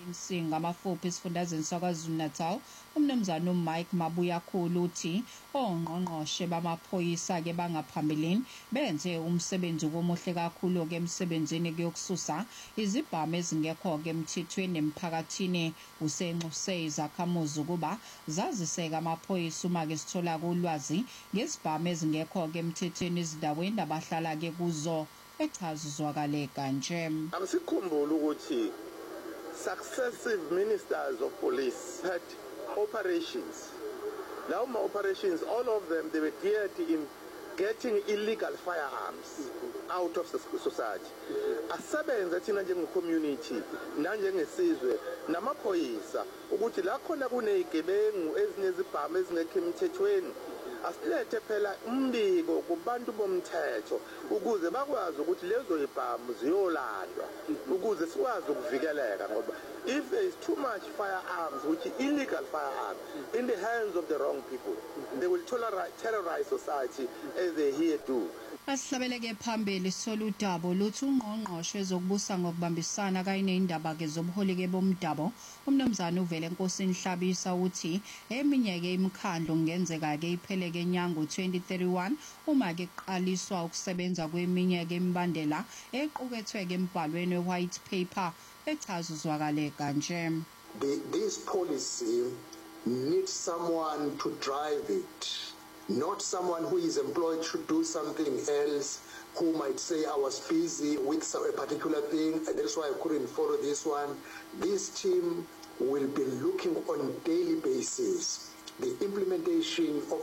Msinga amafuphi esifundazweni saKwaZulu Natal umnumzana uMike Mabuyakhulu uthi ongqongqoshe bamaphoyisa ke bangaphambilini benze umsebenzi omuhle kakhulu ke emsebenzini kuyokususa izibhamu ezingekho ke emthethweni emphakathini. Usenxuse izakhamuzi ukuba zaziseka amaphoyisa uma ke sithola ulwazi ngezibhamu ezingekho ke emthethweni ezindaweni abahlala ke kuzo. Echazizwakale kanje. Asikhumbule ukuthi successive ministers of police had operations. Now my operations, all of them, they were geared in getting illegal firearms out of the society. Asebenza thina njengecommunity nanjengesizwe namaphoyisa ukuthi la khona kunezigebengu ezinezibhamu ezingekho emthethweni asilethe phela umbiko kubantu bomthetho ukuze bakwazi ukuthi lezo zibhamu ziyolandwa ukuze sikwazi ukuvikeleka ngoba if there is too much firearms which is illegal firearms in the hands of the wrong people they will terrorize society as they here do. Asihlabeleke phambili soludabo luthi ungqongqoshe ezokubusa ngokubambisana kanye neindaba ke zobuholi ke bomdabo umnumzana uvele Nkosini Hlabisa uthi eminye ke imikhandlo ngenzeka ke ipheleke enyanga 2031 uma ke qaliswa ukusebenza kweminye ke imibandela equkethwe ke embhalweni white paper echazuzwakale kanje. This policy needs someone to drive it. Not someone who is employed to do something else, who might say I was busy with a particular thing and that's why I couldn't follow this one. This team will be looking on a daily basis the implementation of